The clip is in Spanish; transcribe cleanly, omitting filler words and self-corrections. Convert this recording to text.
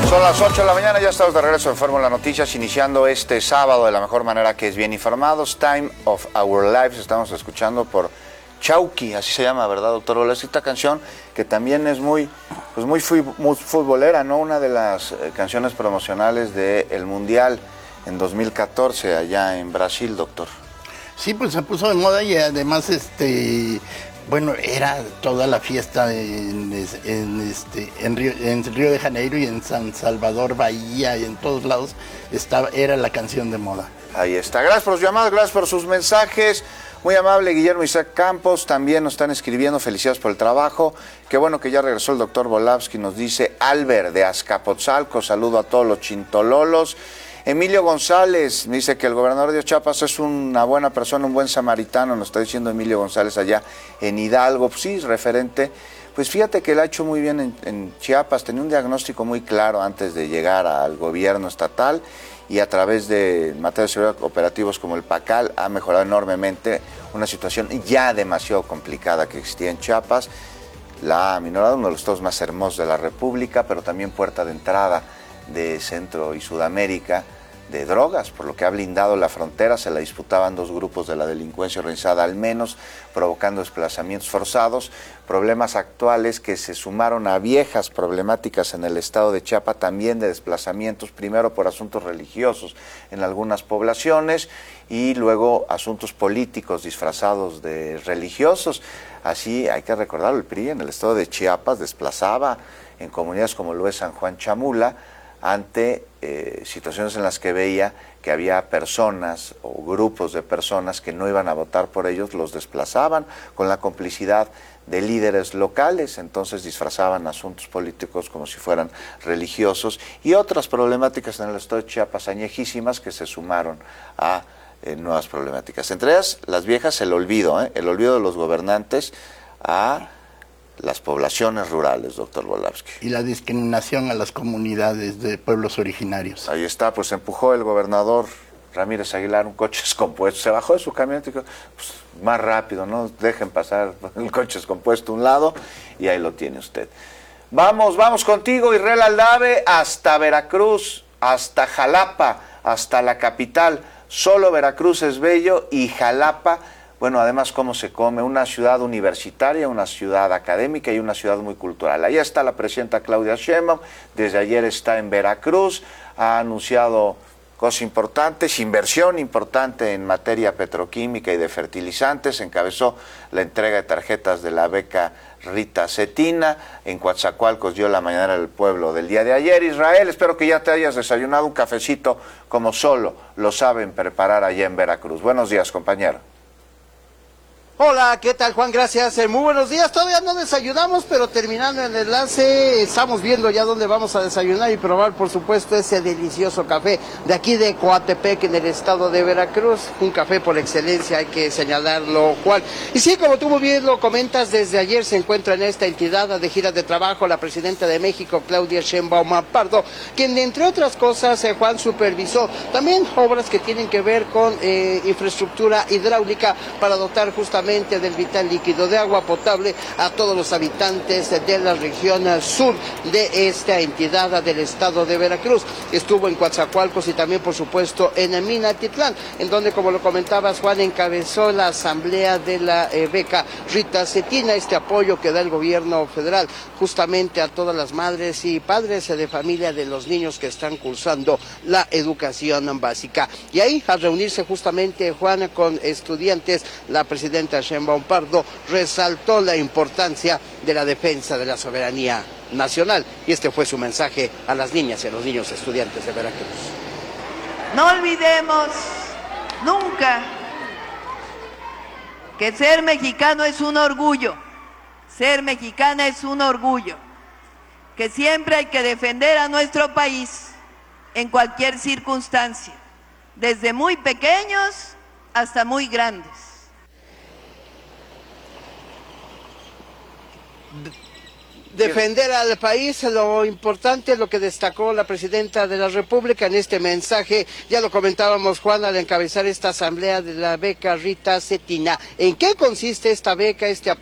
Son las 8 de la mañana, ya estamos de regreso en Fórmula Noticias, iniciando este sábado de la mejor manera, que es bien informados. Time of Our Lives, estamos escuchando por Chauqui, así se llama, ¿verdad, doctor Bolas? Esta canción que también es muy futbolera, ¿no? Una de las canciones promocionales del Mundial en 2014 allá en Brasil, doctor. Sí, pues se puso de moda y además, bueno, era toda la fiesta en Río de Janeiro y en San Salvador, Bahía, y en todos lados era la canción de moda. Ahí está. Gracias por sus llamadas, gracias por sus mensajes. Muy amable Guillermo Isaac Campos, también nos están escribiendo, felicidades por el trabajo. Qué bueno que ya regresó el doctor Volavsky, nos dice Albert de Azcapotzalco, saludo a todos los chintololos. Emilio González dice que el gobernador de Chiapas es una buena persona, un buen samaritano, nos está diciendo Emilio González allá en Hidalgo. Pues sí, referente, pues fíjate que lo ha hecho muy bien en Chiapas, tenía un diagnóstico muy claro antes de llegar al gobierno estatal y a través de materia de seguridad operativos como el PACAL ha mejorado enormemente una situación ya demasiado complicada que existía en Chiapas. La ha aminorado, uno de los estados más hermosos de la República, pero también puerta de entrada de Centro y Sudamérica de drogas, por lo que ha blindado la frontera. Se la disputaban dos grupos de la delincuencia organizada al menos, provocando desplazamientos forzados, problemas actuales que se sumaron a viejas problemáticas en el estado de Chiapas, también de desplazamientos, primero por asuntos religiosos en algunas poblaciones y luego asuntos políticos disfrazados de religiosos. Así, hay que recordarlo, el PRI en el estado de Chiapas desplazaba en comunidades como lo es San Juan Chamula, ante situaciones en las que veía que había personas o grupos de personas que no iban a votar por ellos, los desplazaban con la complicidad de líderes locales, entonces disfrazaban asuntos políticos como si fueran religiosos y otras problemáticas en el estado de Chiapas añejísimas que se sumaron a nuevas problemáticas. Entre ellas, las viejas, el olvido de los gobernantes a las poblaciones rurales, doctor Volavsky. Y la discriminación a las comunidades de pueblos originarios. Ahí está, pues empujó el gobernador Ramírez Aguilar un coche descompuesto, se bajó de su camioneta y dijo, pues más rápido, no dejen pasar el coche descompuesto a un lado y ahí lo tiene usted. Vamos contigo, Israel Aldave, hasta Veracruz, hasta Jalapa, hasta la capital. Solo Veracruz es bello y Jalapa, bueno, además cómo se come, una ciudad universitaria, una ciudad académica y una ciudad muy cultural. Ahí está la presidenta Claudia Sheinbaum, desde ayer está en Veracruz, ha anunciado cosas importantes, inversión importante en materia petroquímica y de fertilizantes, encabezó la entrega de tarjetas de la beca Rita Cetina, en Coatzacoalcos dio la mañana del pueblo del día de ayer. Israel, espero que ya te hayas desayunado un cafecito como solo lo saben preparar allá en Veracruz. Buenos días, compañero. Hola, ¿qué tal, Juan? Gracias, muy buenos días. Todavía no desayunamos, pero terminando el enlace, estamos viendo ya dónde vamos a desayunar y probar, por supuesto, ese delicioso café de aquí de Coatepec, en el estado de Veracruz. Un café por excelencia, hay que señalarlo, Juan. Y sí, como tú muy bien lo comentas, desde ayer se encuentra en esta entidad de gira de trabajo la presidenta de México, Claudia Sheinbaum Pardo, quien, entre otras cosas, Juan, supervisó también obras que tienen que ver con infraestructura hidráulica para dotar justamente del vital líquido de agua potable a todos los habitantes de la región sur de esta entidad del estado de Veracruz. Estuvo en Coatzacoalcos y también, por supuesto, en Minatitlán, en donde, como lo comentabas, Juan, encabezó la asamblea de la beca Rita Cetina, este apoyo que da el gobierno federal justamente a todas las madres y padres de familia de los niños que están cursando la educación básica. Y ahí, al reunirse justamente, Juan, con estudiantes, la presidenta Sheinbaum Pardo resaltó la importancia de la defensa de la soberanía nacional y este fue su mensaje a las niñas y a los niños estudiantes de Veracruz. No olvidemos nunca que ser mexicano es un orgullo, ser mexicana es un orgullo, que siempre hay que defender a nuestro país en cualquier circunstancia, desde muy pequeños hasta muy grandes. Defender al país, lo importante, lo que destacó la presidenta de la República en este mensaje, ya lo comentábamos, Juan, al encabezar esta asamblea de la beca Rita Cetina. ¿En qué consiste esta beca, este apoyo